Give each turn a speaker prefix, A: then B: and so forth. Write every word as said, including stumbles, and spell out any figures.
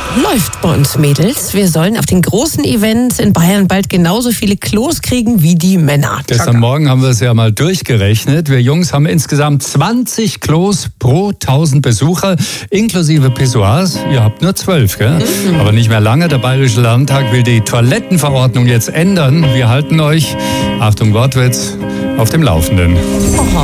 A: Läuft bei uns, Mädels. Wir sollen auf den großen Events in Bayern bald genauso viele Klos kriegen wie die Männer.
B: Gestern Morgen haben wir es ja mal durchgerechnet. Wir Jungs haben insgesamt zwanzig Klos pro tausend Besucher, inklusive Pissoirs. Ihr habt nur zwölf, gell? Mhm. Aber nicht mehr lange. Der Bayerische Landtag will die Toilettenverordnung jetzt ändern. Wir halten euch, Achtung Wortwitz, auf dem Laufenden.
A: Oha.